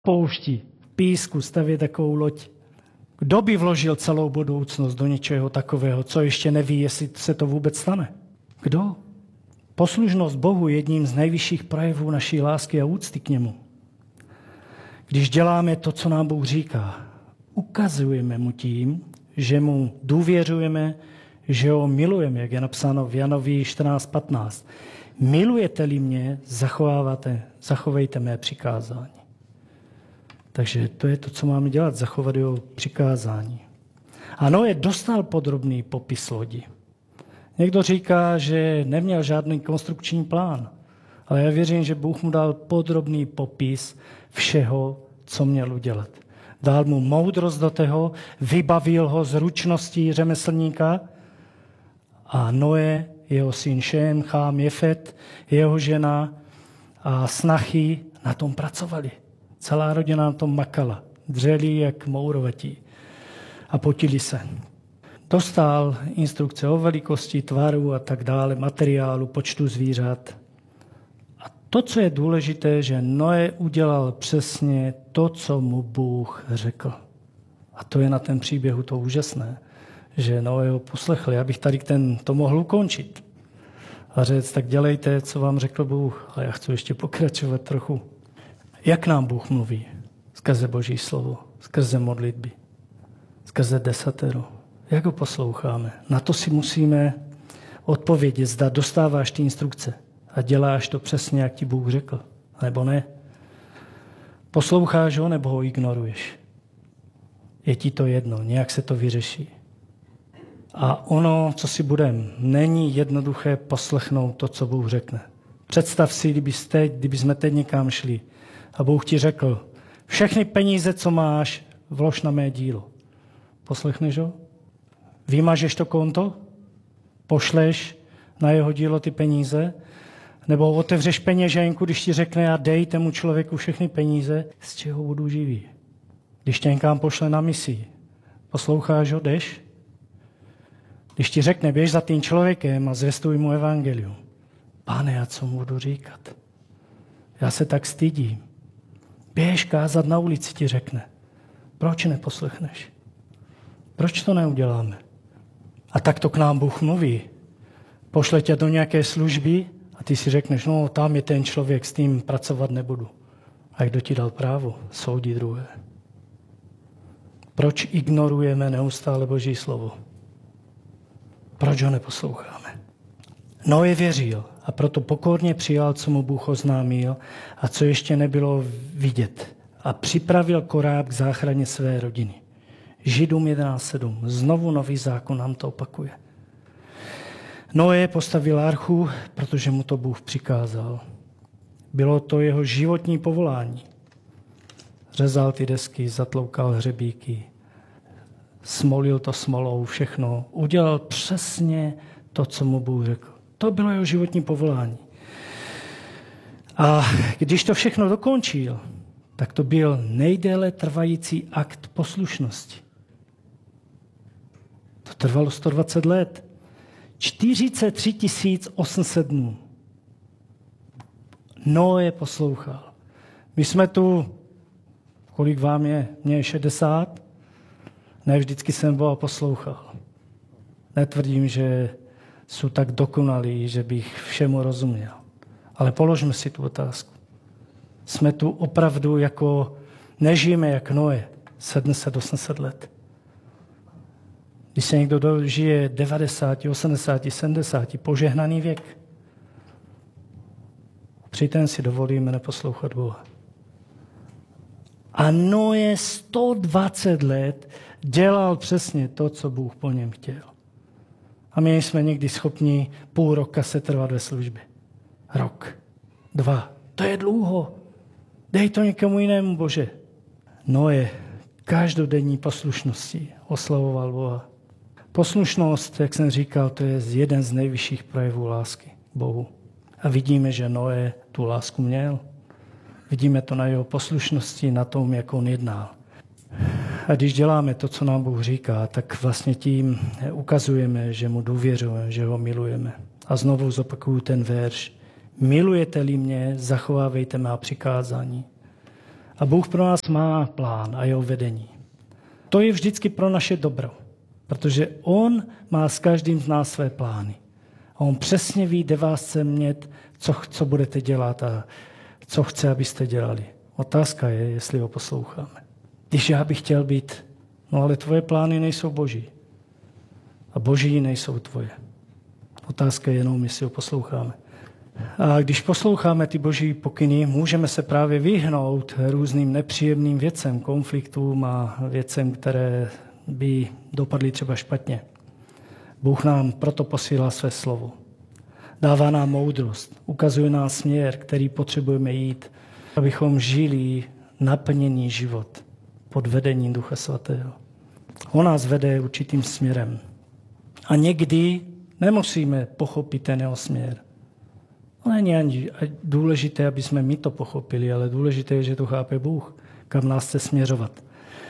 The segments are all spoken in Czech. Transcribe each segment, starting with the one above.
poušti, v písku stavět takovou loď. Kdo by vložil celou budoucnost do něčeho takového, co ještě neví, jestli se to vůbec stane? Kdo? Poslušnost Bohu je jedním z nejvyšších projevů naší lásky a úcty k němu. Když děláme to, co nám Bůh říká, ukazujeme mu tím, že mu důvěřujeme, že ho milujeme, jak je napsáno v Janovi 14:15. Milujete-li mě, zachovejte mé přikázání. Takže to je to, co máme dělat, zachovat jeho přikázání. A Noé dostal podrobný popis lodi. Někdo říká, že neměl žádný konstrukční plán, ale já věřím, že Bůh mu dal podrobný popis všeho, co měl udělat. Dal mu moudrost do toho, vybavil ho zručností řemeslníka a Noé, jeho syn Šém, Chám, Jefet, jeho žena a snachy na tom pracovali. Celá rodina na tom makala, dřeli jak mourovatí a potili se. Dostal instrukce o velikosti, tvaru a tak dále, materiálu, počtu zvířat. A to, co je důležité, že Noé udělal přesně to, co mu Bůh řekl. A to je na tom příběhu to úžasné, že Noé ho poslechl. Já bych tady to mohl ukončit a říct, tak dělejte, co vám řekl Bůh. Ale já chci ještě pokračovat trochu. Jak nám Bůh mluví? Skrze Boží slovo, skrze modlitby, skrze desatero. Jak ho posloucháme? Na to si musíme odpovědět, zda dostáváš ty instrukce a děláš to přesně, jak ti Bůh řekl, nebo ne. Posloucháš ho, nebo ho ignoruješ. Je ti to jedno, nějak se to vyřeší. A ono, co si budeme, není jednoduché poslechnout to, co Bůh řekne. Představ si, kdyby jsme teď někam šli a Bůh ti řekl, všechny peníze, co máš, vlož na mé dílo. Poslechneš ho? Vymažeš to konto? Pošleš na jeho dílo ty peníze? Nebo otevřeš peněženku, když ti řekne a dej tomu člověku všechny peníze, z čeho budu živý? Když tě někam pošle na misi, posloucháš ho, jdeš? Když ti řekne, běž za tím člověkem a zvěstuj mu evangelium. Pane, a co mu budu říkat? Já se tak stydím. Běž kázat na ulici, ti řekne. Proč neposlechneš? Proč to neuděláme? A tak to k nám Bůh mluví. Pošle tě do nějaké služby a ty si řekneš, no tam je ten člověk, s tím pracovat nebudu. A kdo ti dal právo soudit druhé? Proč ignorujeme neustále Boží slovo? Proč ho neposloucháme? Noé věřil a proto pokorně přijal, co mu Bůh oznámil a co ještě nebylo vidět. A připravil koráb k záchraně své rodiny. Židům 11:7. Znovu Nový zákon nám to opakuje. Noé postavil archu, protože mu to Bůh přikázal. Bylo to jeho životní povolání. Řezal ty desky, zatloukal hřebíky, smolil to smolou, všechno. Udělal přesně to, co mu Bůh řekl. To bylo jeho životní povolání. A když to všechno dokončil, tak to byl nejdéle trvající akt poslušnosti. To trvalo 120 let. 43 800 dnů. Noé poslouchal. My jsme tu, kolik vám je? Mně je 60. Ne vždycky jsem Boha poslouchal. Netvrdím, že jsou tak dokonalí, že bych všemu rozuměl. Ale položme si tu otázku. Jsme tu opravdu jako, nežijeme jak Noé, 700, 800 let. Když se někdo dožije 90, 80, 70, požehnaný věk, při ten si dovolíme neposlouchat Boha. A Noé 120 let dělal přesně to, co Bůh po něm chtěl. A my jsme někdy schopni půl roka se trvat ve službě. Rok, 2. To je dlouho. Dej to někomu jinému, Bože. Noé každodenní poslušností oslavoval Boha. Poslušnost, jak jsem říkal, to je jeden z nejvyšších projevů lásky k Bohu. A vidíme, že Noé tu lásku měl. Vidíme to na jeho poslušnosti, na tom, jak on jednal. A když děláme to, co nám Bůh říká, tak vlastně tím ukazujeme, že mu důvěřujeme, že ho milujeme. A znovu zopakuju ten verš. Milujete-li mě, zachovávejte má přikázání. A Bůh pro nás má plán a jeho vedení. To je vždycky pro naše dobro, protože on má s každým z nás své plány. A on přesně ví, kde vás chce mět, co budete dělat a co chce, abyste dělali. Otázka je, jestli ho posloucháme. Když já bych chtěl být, no ale tvoje plány nejsou boží. A boží nejsou tvoje. Otázka je jenom, jestli ho posloucháme. A když posloucháme ty boží pokyny, můžeme se právě vyhnout různým nepříjemným věcem, konfliktům a věcem, které by dopadly třeba špatně. Bůh nám proto posílá své slovo. Dává nám moudrost, ukazuje nám směr, který potřebujeme jít, abychom žili naplněný život pod vedením Ducha Svatého. On nás vede určitým směrem. A někdy nemusíme pochopit ten jeho směr. To není ani důležité, aby jsme my to pochopili, ale důležité je, že to chápe Bůh, kam nás chce směřovat.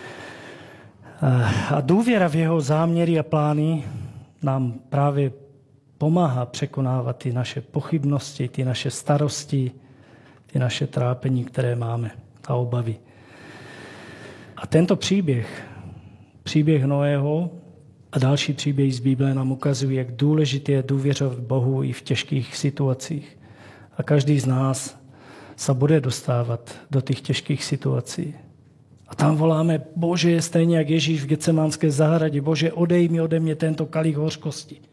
A důvěra v jeho záměry a plány nám právě pomáhá překonávat ty naše pochybnosti, ty naše starosti, ty naše trápení, které máme a obavy. A tento příběh Noého a další příběhy z Bible nám ukazují, jak důležité je důvěřovat Bohu i v těžkých situacích. A každý z nás se bude dostávat do těch těžkých situací. A tam voláme, Bože, stejně jak Ježíš v Getsemánské zahradě, Bože, odejmi ode mě tento kalich hořkosti.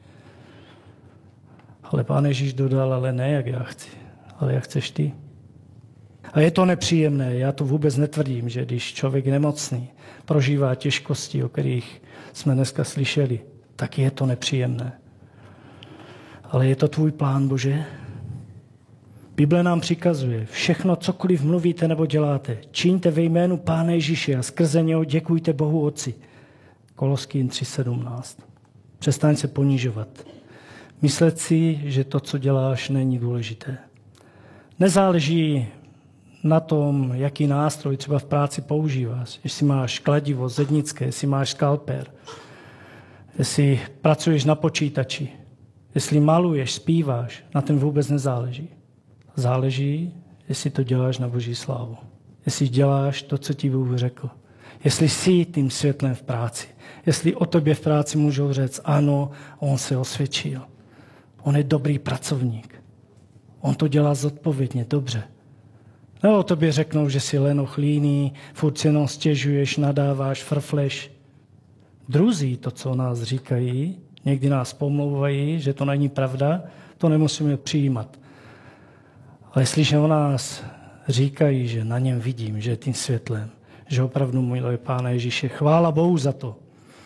Ale Pán Ježíš dodal, ale ne jak já chci, ale jak chceš ty. A je to nepříjemné, já to vůbec netvrdím, že když člověk nemocný prožívá těžkosti, o kterých jsme dneska slyšeli, tak je to nepříjemné. Ale je to tvůj plán, Bože? Bible nám přikazuje, všechno, cokoliv mluvíte nebo děláte, čiňte ve jménu Pána Ježíše a skrze něho děkujte Bohu Otci. Koloským 3:17. Přestaň se ponižovat. Myslet si, že to, co děláš, není důležité. Nezáleží na tom, jaký nástroj třeba v práci používáš. Jestli máš kladivo, zednické, jestli máš skalpér, jestli pracuješ na počítači, jestli maluješ, zpíváš, na tom vůbec nezáleží. Záleží, jestli to děláš na Boží slávu. Jestli děláš to, co ti Bůh řekl. Jestli jsi tím světlem v práci. Jestli o tobě v práci můžou říct, ano, on se osvědčil. On je dobrý pracovník. On to dělá zodpovědně, dobře. Nebo o tobě řeknou, že jsi lenoch líný, furt si jenom stěžuješ, nadáváš, frfleš. Druzí to, co o nás říkají, někdy nás pomlouvají, že to není pravda, to nemusíme přijímat. Ale jestliže o nás říkají, že na něm vidím, že je tím světlem, že opravdu miluje Pána Ježíše, chvála Bohu za to.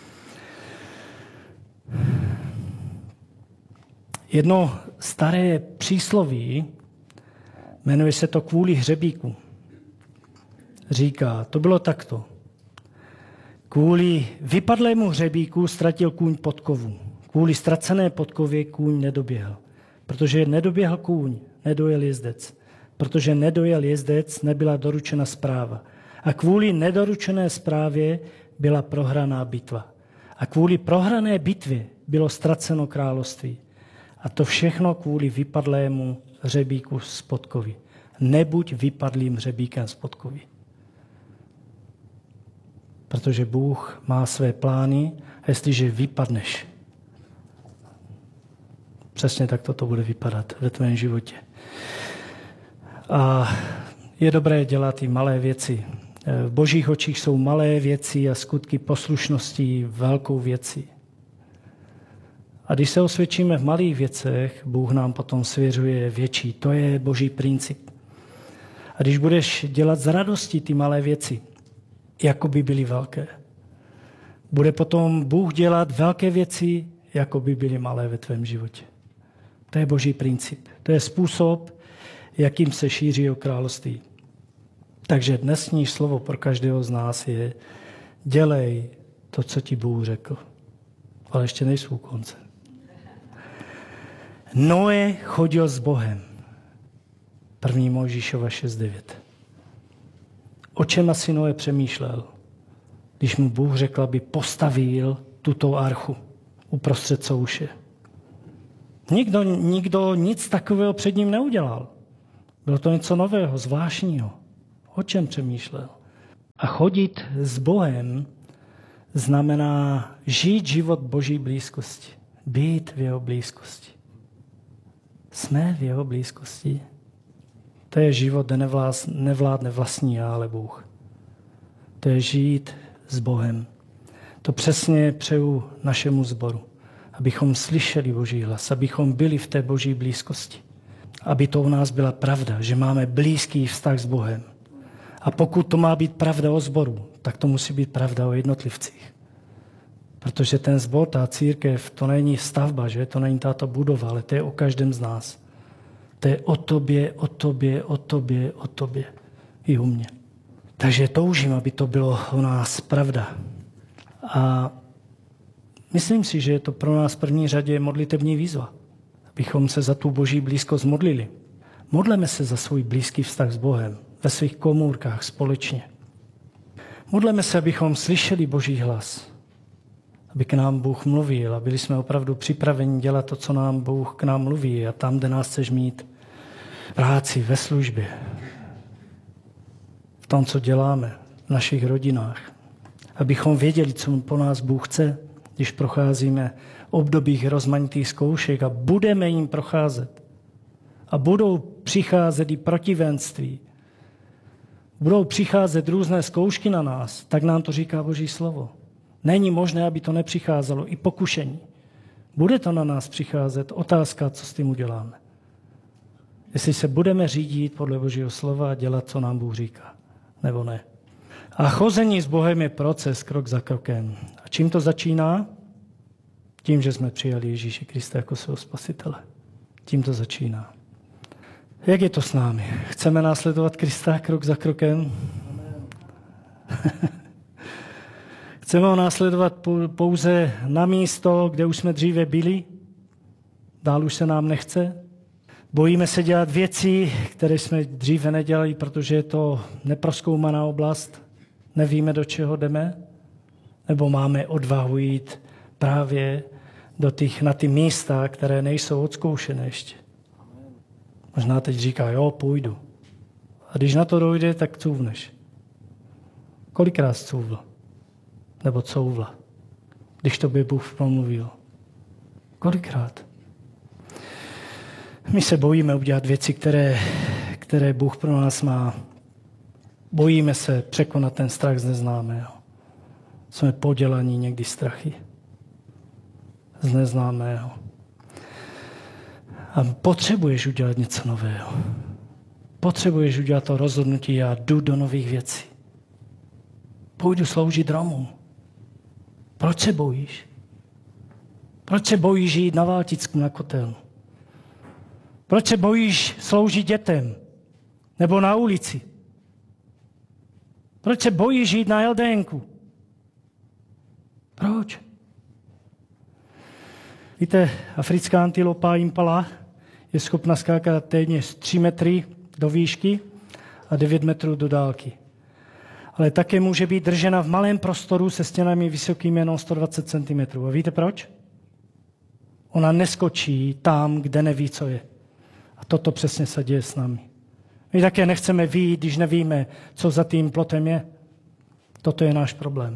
Jedno staré přísloví, jmenuje se to Kvůli hřebíku. Říká, to bylo takto. Kvůli vypadlému hřebíku ztratil kůň podkovu. Kvůli ztracené podkově kůň nedoběhl. Protože nedoběhl kůň, nedojel jezdec. Protože nedojel jezdec, nebyla doručena zpráva. A kvůli nedoručené zprávě byla prohraná bitva. A kvůli prohrané bitvě bylo ztraceno království. A to všechno kvůli vypadlému hřebíku z podkovy. Nebuď vypadlým hřebíkem z podkovy. Protože Bůh má své plány a jestliže vypadneš, přesně tak to bude vypadat ve tvém životě. A je dobré dělat i malé věci. V Božích očích jsou malé věci a skutky poslušnosti velkou věcí. A když se osvědčíme v malých věcech, Bůh nám potom svěřuje větší. To je Boží princip. A když budeš dělat z radosti ty malé věci, jako by byly velké, bude potom Bůh dělat velké věci, jako by byly malé ve tvém životě. To je Boží princip. To je způsob, jakým se šíří o království. Takže dnesní slovo pro každého z nás je dělej to, co ti Bůh řekl. Ale ještě nejsou u konce. Noé chodil s Bohem. 1. Mojžíšova 6:9. O čem asi Noé přemýšlel, když mu Bůh řekl, aby postavil tuto archu uprostřed souše? Nikdo nic takového před ním neudělal. Bylo to něco nového, zvláštního. O čem přemýšlel? A chodit s Bohem znamená žít život Boží blízkosti. Být v jeho blízkosti. Jsme v jeho blízkosti. To je život, kde nevládne vlastní já, ale Bůh. To je žít s Bohem. To přesně přeju našemu sboru. Abychom slyšeli Boží hlas, abychom byli v té Boží blízkosti. Aby to u nás byla pravda, že máme blízký vztah s Bohem. A pokud to má být pravda o sboru, tak to musí být pravda o jednotlivcích. Protože ten sbor, ta církev, to není stavba, že? To není tato budova, ale to je o každém z nás. To je o tobě, o tobě, o tobě, o tobě. I u mě. Takže toužím, aby to bylo o nás pravda. A myslím si, že je to pro nás v první řadě modlitevní výzva. Abychom se za tu Boží blízkost modlili. Modleme se za svůj blízký vztah s Bohem. Ve svých komůrkách společně. Modleme se, abychom slyšeli Boží hlas. Aby k nám Bůh mluvil a byli jsme opravdu připraveni dělat to, co nám Bůh k nám mluví a tam, kde nás chceš mít práci, ve službě, v tom, co děláme, v našich rodinách. Abychom věděli, co po nás Bůh chce, když procházíme obdobích rozmanitých zkoušek a budeme jim procházet. A budou přicházet i protivenství. Budou přicházet různé zkoušky na nás, tak nám to říká Boží slovo. Není možné, aby to nepřicházelo, i pokušení. Bude to na nás přicházet, otázka, co s tím uděláme. Jestli se budeme řídit podle Božího slova a dělat, co nám Bůh říká, nebo ne. A chození s Bohem je proces, krok za krokem. A čím to začíná? Tím, že jsme přijali Ježíše Krista jako svého spasitele. Tím to začíná. Jak je to s námi? Chceme následovat Krista krok za krokem? Chceme ho následovat pouze na místo, kde už jsme dříve byli? Dál už se nám nechce? Bojíme se dělat věci, které jsme dříve nedělali, protože je to neprozkoumaná oblast? Nevíme, do čeho jdeme? Nebo máme odvahu jít právě na ty místa, které nejsou odzkoušené ještě? Možná teď říká, jo, půjdu. A když na to dojde, tak couvneš. Kolikrát couvl? Nebo couvla? Když tobě Bůh promluvil. Kolikrát? My se bojíme udělat věci, které Bůh pro nás má. Bojíme se překonat ten strach z neznámého. Jsme podělaní někdy strachy z neznámého. A potřebuješ udělat něco nového. Potřebuješ udělat to rozhodnutí a jdu do nových věcí. Půjdu sloužit Romům. Proč se bojíš? Proč se bojíš jít na Válticku na kotelnu? Proč se bojíš sloužit dětem? Nebo na ulici? Proč se bojíš jít na LDNku? Proč? Víte, africká antilopa impala je schopna skákat téměř 3 metry do výšky a 9 metrů do dálky. Ale také může být držena v malém prostoru se stěnami vysokými jenom 120 cm. A víte proč? Ona neskočí tam, kde neví, co je. A toto přesně se děje s námi. My také nechceme vyjít, když nevíme, co za tím plotem je. Toto je náš problém.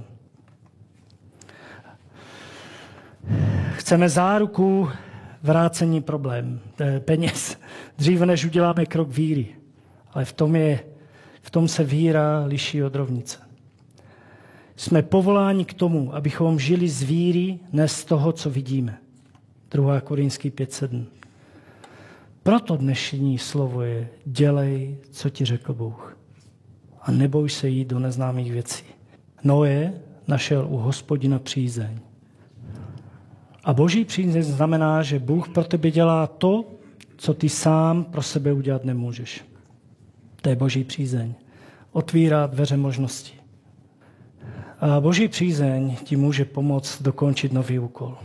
Chceme záruku vrácení peněz, dříve než uděláme krok víry. Ale v tom se víra liší od rovnice. Jsme povoláni k tomu, abychom žili z víry, ne z toho, co vidíme. 2. Korinský 5:7. Proto dnešní slovo je dělej, co ti řekl Bůh. A neboj se jít do neznámých věcí. Noé našel u Hospodina přízeň. A Boží přízeň znamená, že Bůh pro tebe dělá to, co ty sám pro sebe udělat nemůžeš. To je Boží přízeň. Otvírá dveře možností. A Boží přízeň ti může pomoct dokončit nový úkol.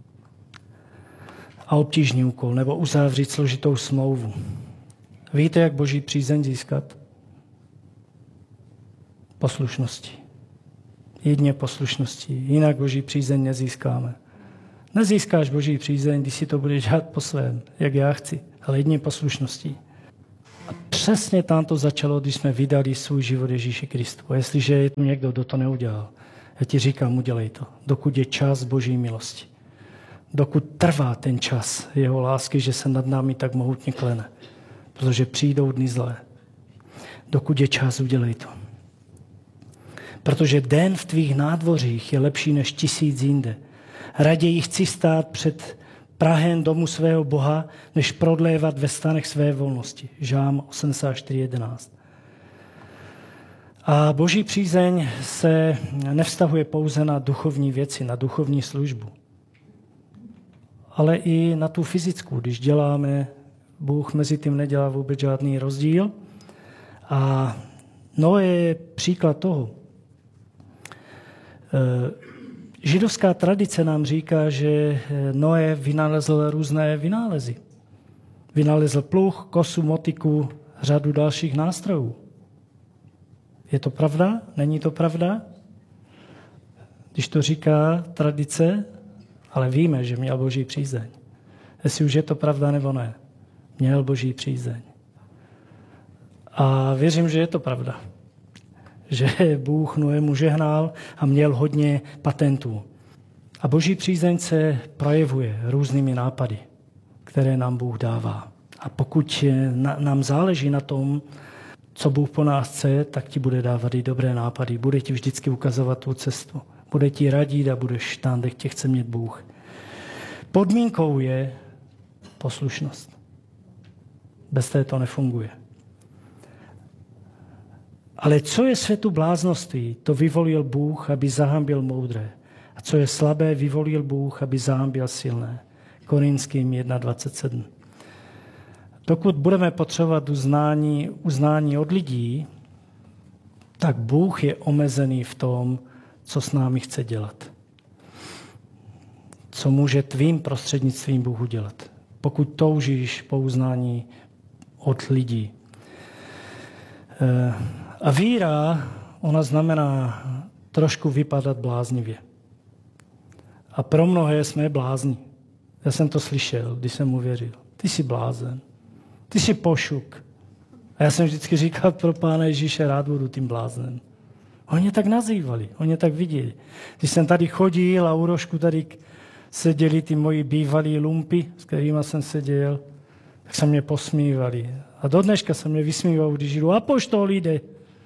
A obtížný úkol, nebo uzavřít složitou smlouvu. Víte, jak Boží přízeň získat? Poslušností. Jedině poslušností. Jinak Boží přízeň nezískáme. Nezískáš Boží přízeň, když si to budeš dělat po svém, jak já chci, ale jedině poslušností. A přesně tam to začalo, když jsme vydali svůj život Ježíši Kristu. A jestliže je tu někdo, kdo to neudělal, já ti říkám, udělej to, dokud je čas Boží milosti. Dokud trvá ten čas jeho lásky, že se nad námi tak mohutně klene. Protože přijdou dny zlé. Dokud je čas, udělej to. Protože den v tvých nádvořích je lepší než 1000 jinde. Raději chci stát před prahem domu svého Boha, než prodlévat ve stanech své volnosti. Žálm 84:11. A Boží přízeň se nevztahuje pouze na duchovní věci, na duchovní službu, ale i na tu fyzickou. Když děláme, Bůh mezi tím nedělá vůbec žádný rozdíl. A Noé je příklad toho. Židovská tradice nám říká, že Noé vynalezl různé vynálezy. Vynalezl pluh, kosu, motiku, řadu dalších nástrojů. Je to pravda? Není to pravda? Když to říká tradice, ale víme, že měl Boží přízeň. Jestli už je to pravda nebo ne. Měl Boží přízeň. A věřím, že je to pravda. Že Bůh Noému žehnal a měl hodně patentů. A Boží přízeň se projevuje různými nápady, které nám Bůh dává. A pokud nám záleží na tom, co Bůh po nás chce, tak ti bude dávat i dobré nápady. Bude ti vždycky ukazovat tu cestu. Bude ti radit a budeš tam, kde tě chce mít Bůh. Podmínkou je poslušnost. Bez té to nefunguje. Ale co je světu blázností, to vyvolil Bůh, aby zahambil moudré. A co je slabé, vyvolil Bůh, aby zahambil silné. Korinským 1:27. Dokud budeme potřebovat uznání od lidí, tak Bůh je omezený v tom, co s námi chce dělat. Co může tvým prostřednictvím Bůh udělat. Pokud toužíš po uznání od lidí. A víra, ona znamená trošku vypadat bláznivě. A pro mnohé jsme blázni. Já jsem to slyšel, když jsem mu věřil. Ty jsi blázen. Ty jsi pošuk. A já jsem vždycky říkal pro Pána Ježíše, rád budu tím bláznem. Oni mě tak nazývali, oni mě tak viděli. Když jsem tady chodil a u rožku tady seděli ty moji bývalí lumpy, s kterými jsem seděl, tak se mě posmívali. A do dneška se mě vysmíval, když jdu, apoštol jde.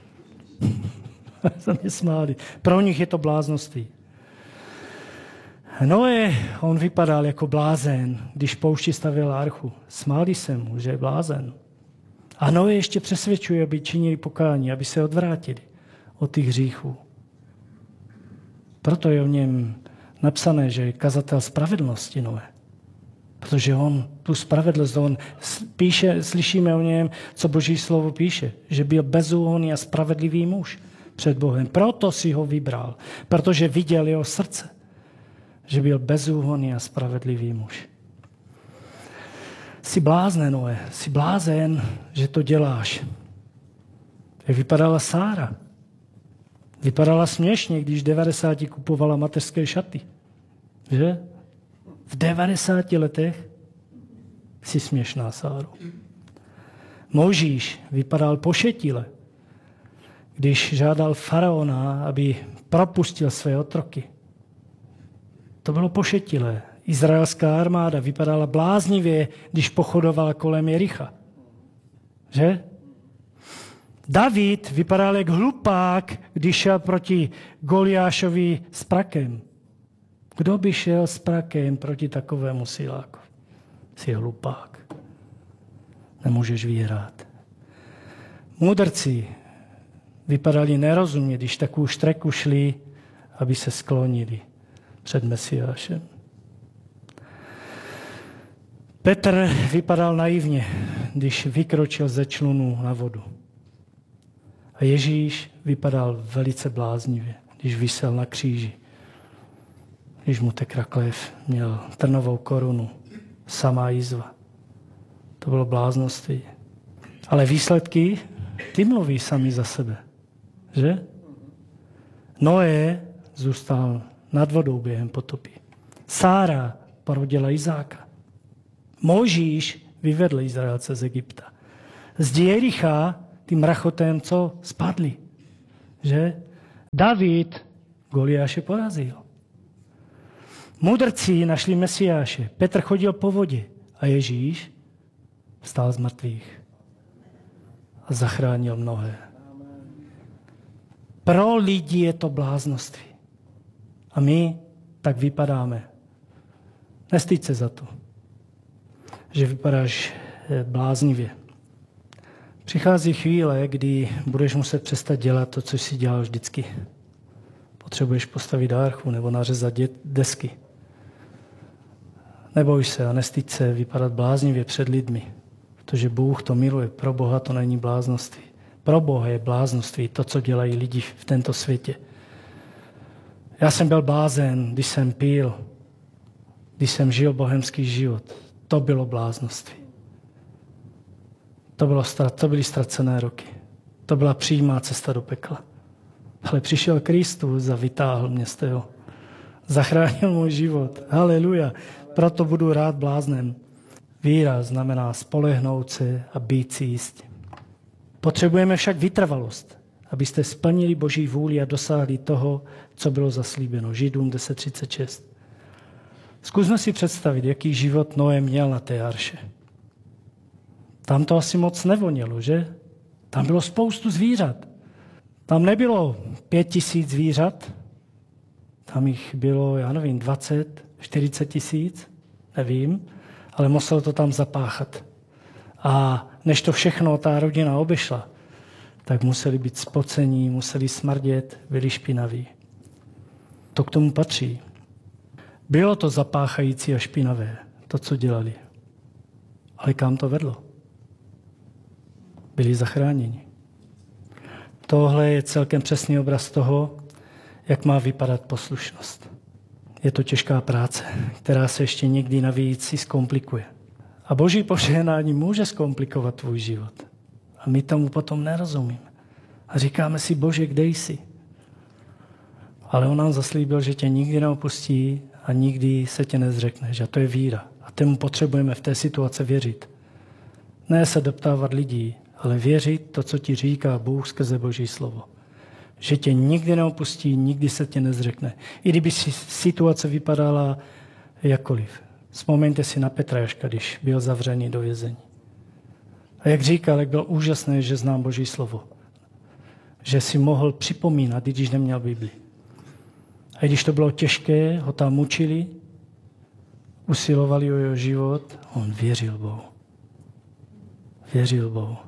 Se mě smáli. Pro nich je to bláznoství. Noé, on vypadal jako blázen, když poušti stavěl archu. Smáli se mu, že je blázen. A Noé ještě přesvědčuje, aby činili pokání, aby se odvrátili od těch hříchů. Proto je o něm napsané, že je kazatel spravedlnosti Noé. Protože on tu spravedlnost, on píše, slyšíme o něm, co Boží slovo píše, že byl bezúhonný a spravedlivý muž před Bohem. Proto si ho vybral, protože viděl jeho srdce, že byl bezúhonný a spravedlivý muž. Jsi bláznen, Noé, jsi blázen, že to děláš. Jak vypadala Sára. Vypadala směšně, když 90 kupovala mateřské šaty. Že? V 90 letech jsi směšná, Sáro. Mojžíš vypadal pošetile, když žádal faraona, aby propustil své otroky. To bylo pošetilé. Izraelská armáda vypadala bláznivě, když pochodovala kolem Jericha. Že? David vypadal jak hlupák, když šel proti Goliášovi s prakem. Kdo by šel s prakem proti takovému siláku? Jsi hlupák. Nemůžeš vyhrát. Mudrci vypadali nerozumně, když takovou štreku šli, aby se sklonili před Mesiášem. Petr vypadal naivně, když vykročil ze člunu na vodu. A Ježíš vypadal velice bláznivě, když visel na kříži. Když mu tekla krev, měl trnovou korunu, samá jizva. To bylo bláznoství. Ale výsledky, ty mluví sami za sebe. Že? Noé zůstal nad vodou během potopy. Sára porodila Izáka. Mojžíš vyvedl Izraelce z Egypta. Zdi Jericha tím rachotem, co spadli. Že? David Goliáše porazil. Mudrci našli Mesiáše. Petr chodil po vodě a Ježíš vstal z mrtvých a zachránil mnohé. Pro lidi je to bláznoství. A my tak vypadáme. Nestyď se za to, že vypadáš bláznivě. Přichází chvíle, kdy budeš muset přestat dělat to, co jsi dělal vždycky. Potřebuješ postavit archu nebo nařezat desky. Neboj se a nestyď se vypadat bláznivě před lidmi, protože Bůh to miluje. Pro Boha to není bláznoství. Pro Boha je bláznoství to, co dělají lidi v tomto světě. Já jsem byl blázen, když jsem pil, když jsem žil bohemský život. To bylo bláznoství. To byly ztracené roky. To byla přímá cesta do pekla. Ale přišel Kristus a vytáhl mě z toho. Zachránil můj život. Haleluja. Proto budu rád bláznem. Víra znamená spolehnout se a být si jistí. Potřebujeme však vytrvalost, abyste splnili Boží vůli a dosáhli toho, co bylo zaslíbeno. Židům 10:36. Zkusme si představit, jaký život Noé měl na té arše. Tam to asi moc nevonilo, že? Tam bylo spoustu zvířat. Tam nebylo 5000 zvířat, tam jich bylo, 20, 40 tisíc, nevím, ale musel to tam zapáchat. A než to všechno ta rodina obešla, tak museli být spocení, museli smrdět, byli špinaví. To k tomu patří. Bylo to zapáchající a špinavé, to, co dělali. Ale kam to vedlo? Byli zachráněni. Tohle je celkem přesný obraz toho, jak má vypadat poslušnost. Je to těžká práce, která se ještě někdy navíc si zkomplikuje. A Boží požehnání může zkomplikovat tvůj život. A my tomu potom nerozumíme. A říkáme si, Bože, kde jsi? Ale on nám zaslíbil, že tě nikdy neopustí a nikdy se tě nezřekneš. A to je víra. A tomu potřebujeme v té situaci věřit. Ne se doptávat lidí, ale věřit to, co ti říká Bůh skrze Boží slovo. Že tě nikdy neopustí, nikdy se tě nezřekne. I kdyby si situace vypadala jakkoliv. Vzpomeňte si na Petra, když byl zavřený do vězení. A jak říkal, jak bylo úžasné, že znám Boží slovo. Že si mohl připomínat, i když neměl Bibli. A když to bylo těžké, ho tam mučili, usilovali o jeho život, on věřil Bohu. Věřil Bohu.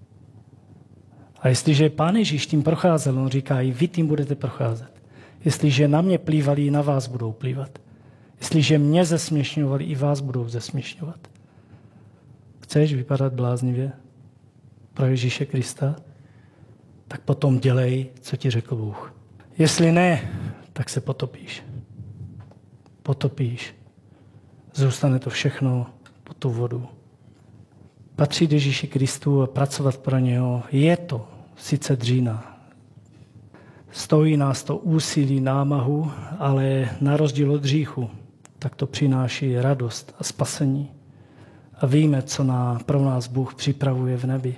A jestliže Pán Ježíš tím procházel, on říká, i vy tím budete procházet. Jestliže na mě plývali, i na vás budou plývat. Jestliže mě zesměšňovali, i vás budou zesměšňovat. Chceš vypadat bláznivě pro Ježíše Krista? Tak potom dělej, co ti řekl Bůh. Jestli ne, tak se potopíš. Potopíš. Zůstane to všechno pod tu vodu. Patřit Ježíši Kristu a pracovat pro něho, je to sice dřína. Stojí nás to úsilí, námahu, ale na rozdíl od hříchu, tak to přináší radost a spasení. A víme, co pro nás Bůh připravuje v nebi.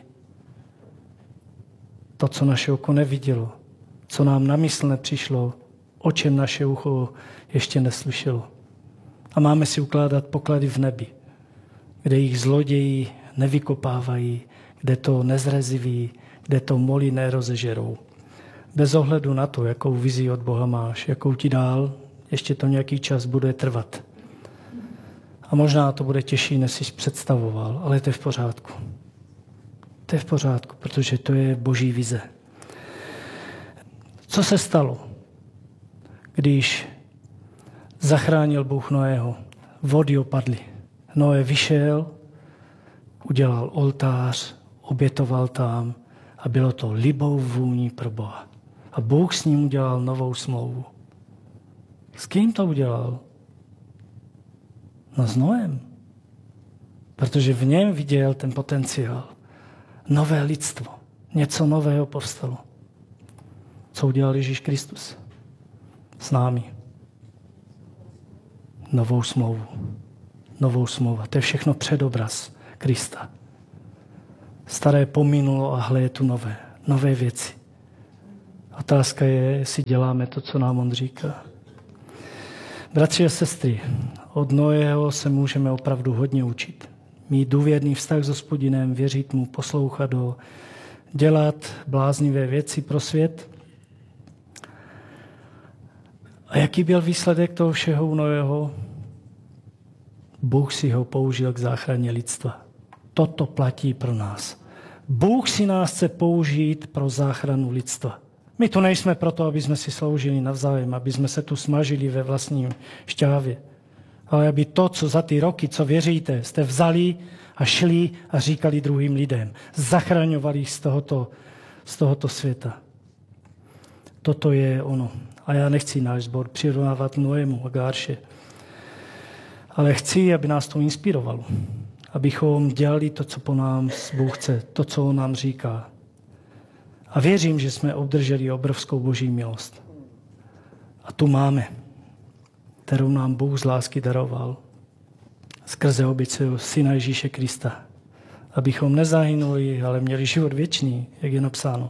To, co naše oko nevidělo, co nám na mysl nepřišlo, o čem naše ucho ještě neslyšelo. A máme si ukládat poklady v nebi, kde jich zloději nevykopávají, kde to nezreziví, kde to moly nerozežerou. Bez ohledu na to, jakou vizi od Boha máš, jakou ti dál, ještě to nějaký čas bude trvat. A možná to bude těžší, než jsi představoval, ale to je v pořádku. To je v pořádku, protože to je Boží vize. Co se stalo, když zachránil Bůh Noého? Vody opadly. Noé vyšel, udělal oltář, obětoval tam a bylo to libou vůní pro Boha. A Bůh s ním udělal novou smlouvu. S kým to udělal? No s Noem. Protože v něm viděl ten potenciál. Nové lidstvo. Něco nového povstalo. Co udělal Ježíš Kristus? S námi. Novou smlouvu. Novou smlouvu. To je všechno předobraz Krista. Staré pominulo a hle je tu nové věci. Otázka je, jestli děláme to, co nám on říká. Bratři a sestry, od Noého se můžeme opravdu hodně učit. Mít důvěrný vztah s Hospodinem, věřit mu, poslouchat ho, dělat bláznivé věci pro svět. A jaký byl výsledek toho všeho u Noého? Bůh si ho použil k záchraně lidstva. Toto platí pro nás. Bůh si nás chce použít pro záchranu lidstva. My tu nejsme proto, aby jsme si sloužili navzájem, aby jsme se tu smažili ve vlastním šťávě. Ale aby to, co za ty roky, co věříte, jste vzali a šli a říkali druhým lidem. Zachraňovali jich z tohoto světa. Toto je ono. A já nechci náš sbor přirovnávat Noému a Gárše. Ale chci, aby nás to inspirovalo. Abychom dělali to, co po nás Bůh chce, to, co on nám říká. A věřím, že jsme obdrželi obrovskou boží milost. A tu máme, kterou nám Bůh z lásky daroval skrze oběť svého Syna Ježíše Krista. Abychom nezahynuli, ale měli život věčný, jak je napsáno.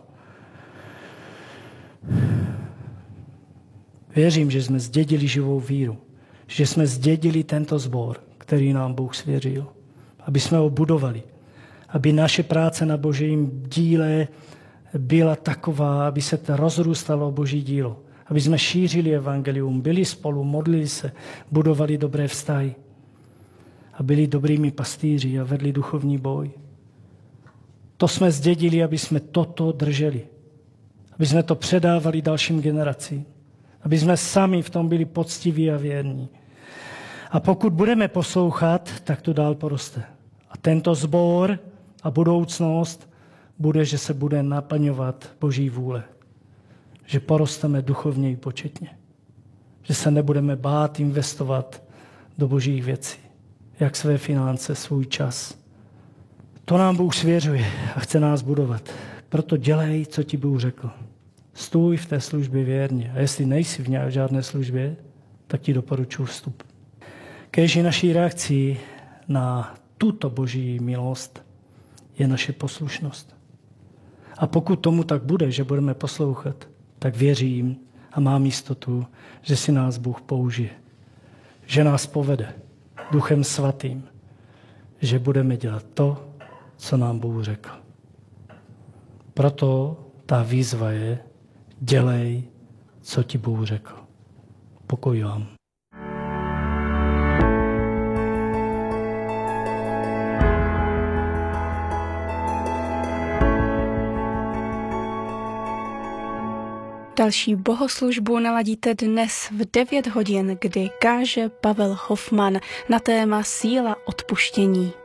Věřím, že jsme zdědili živou víru. Že jsme zdědili tento sbor, který nám Bůh svěřil. Aby jsme ho budovali. Aby naše práce na božím díle byla taková, aby se to rozrůstalo boží dílo. Aby jsme šířili evangelium, byli spolu, modlili se, budovali dobré vztahy. A byli dobrými pastýři a vedli duchovní boj. To jsme zdědili, aby jsme toto drželi. Aby jsme to předávali dalším generacím. Aby jsme sami v tom byli poctiví a věrní. A pokud budeme poslouchat, tak to dál poroste. A tento sbor a budoucnost bude, že se bude naplňovat boží vůle. Že porosteme duchovně i početně. Že se nebudeme bát investovat do božích věcí. Jak své finance, svůj čas. To nám Bůh svěřuje a chce nás budovat. Proto dělej, co ti Bůh řekl. Stůj v té službě věrně. A jestli nejsi v žádné službě, tak ti doporučuji vstup. Kéž naší reakcí na tuto boží milost je naše poslušnost. A pokud tomu tak bude, že budeme poslouchat, tak věřím a mám jistotu, že si nás Bůh použije. Že nás povede Duchem Svatým. Že budeme dělat to, co nám Bůh řekl. Proto ta výzva je, dělej, co ti Bůh řekl. Pokoj vám. Další bohoslužbu naladíte dnes v 9 hodin, kdy káže Pavel Hoffman na téma síla odpuštění.